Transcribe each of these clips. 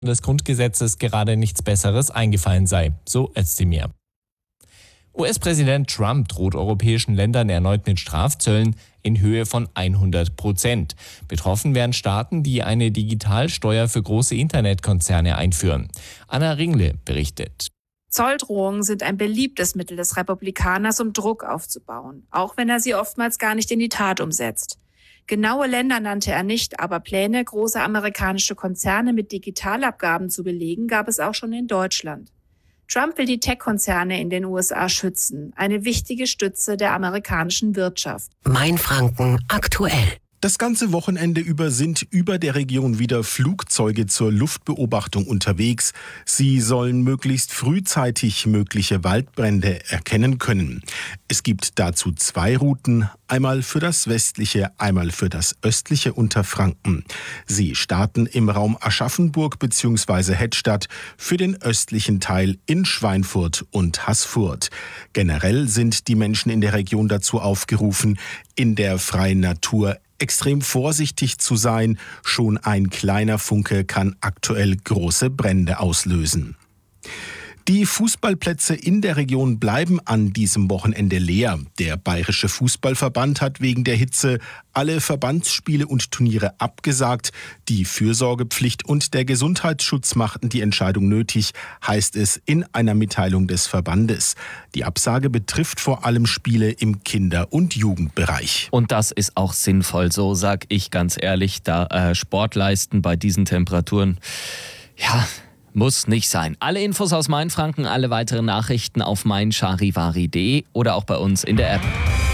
des Grundgesetzes gerade nichts Besseres eingefallen sei, so Özdemir. US-Präsident Trump droht europäischen Ländern erneut mit Strafzöllen in Höhe von 100%. Betroffen wären Staaten, die eine Digitalsteuer für große Internetkonzerne einführen. Anna Ringle berichtet. Zolldrohungen sind ein beliebtes Mittel des Republikaners, um Druck aufzubauen, auch wenn er sie oftmals gar nicht in die Tat umsetzt. Genaue Länder nannte er nicht, aber Pläne, große amerikanische Konzerne mit Digitalabgaben zu belegen, gab es auch schon in Deutschland. Trump will die Tech-Konzerne in den USA schützen, eine wichtige Stütze der amerikanischen Wirtschaft. Mainfranken aktuell. Das ganze Wochenende über sind über der Region wieder Flugzeuge zur Luftbeobachtung unterwegs. Sie sollen möglichst frühzeitig mögliche Waldbrände erkennen können. Es gibt dazu 2 Routen, einmal für das westliche, einmal für das östliche Unterfranken. Sie starten im Raum Aschaffenburg bzw. Hettstadt, für den östlichen Teil in Schweinfurt und Haßfurt. Generell sind die Menschen in der Region dazu aufgerufen, in der freien Natur extrem vorsichtig zu sein. Schon ein kleiner Funke kann aktuell große Brände auslösen. Die Fußballplätze in der Region bleiben an diesem Wochenende leer. Der Bayerische Fußballverband hat wegen der Hitze alle Verbandsspiele und Turniere abgesagt. Die Fürsorgepflicht und der Gesundheitsschutz machten die Entscheidung nötig, heißt es in einer Mitteilung des Verbandes. Die Absage betrifft vor allem Spiele im Kinder- und Jugendbereich. Und das ist auch sinnvoll, so sag ich ganz ehrlich, da Sport leisten bei diesen Temperaturen, ja, muss nicht sein. Alle Infos aus Mainfranken, alle weiteren Nachrichten auf meincharivari.de oder auch bei uns in der App.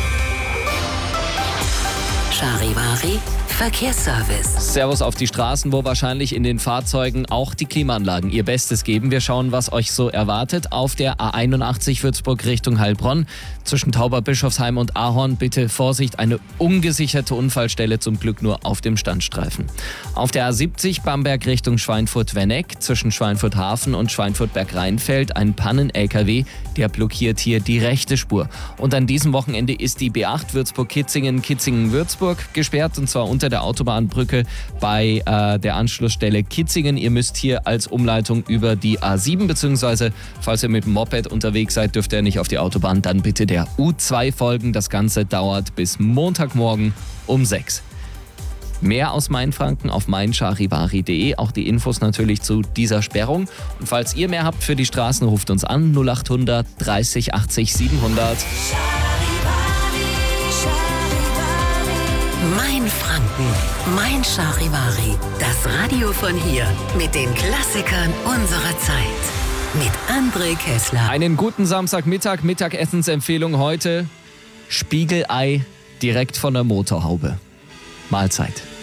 Charivari Verkehrsservice. Servus auf die Straßen, wo wahrscheinlich in den Fahrzeugen auch die Klimaanlagen ihr Bestes geben. Wir schauen, was euch so erwartet. Auf der A81 Würzburg Richtung Heilbronn. Zwischen Tauberbischofsheim und Ahorn bitte Vorsicht, eine ungesicherte Unfallstelle, zum Glück nur auf dem Standstreifen. Auf der A70 Bamberg Richtung Schweinfurt-Wenneck. Zwischen Schweinfurt-Hafen und Schweinfurt-Bergrheinfeld ein Pannen-LKW, der blockiert hier die rechte Spur. Und an diesem Wochenende ist die B8 Würzburg-Kitzingen, Kitzingen-Würzburg gesperrt, und zwar unter der Autobahnbrücke bei der Anschlussstelle Kitzingen. Ihr müsst hier als Umleitung über die A7 bzw. falls ihr mit dem Moped unterwegs seid, dürft ihr nicht auf die Autobahn, dann bitte der U2 folgen. Das Ganze dauert bis Montagmorgen um 6. Mehr aus Mainfranken auf meincharivari.de, auch die Infos natürlich zu dieser Sperrung. Und falls ihr mehr habt für die Straßen, ruft uns an 0800 30 80 700. Mainfranken, Mein Charivari, das Radio von hier mit den Klassikern unserer Zeit. Mit André Kessler. Einen guten Samstagmittag, Mittagessensempfehlung heute: Spiegelei direkt von der Motorhaube. Mahlzeit.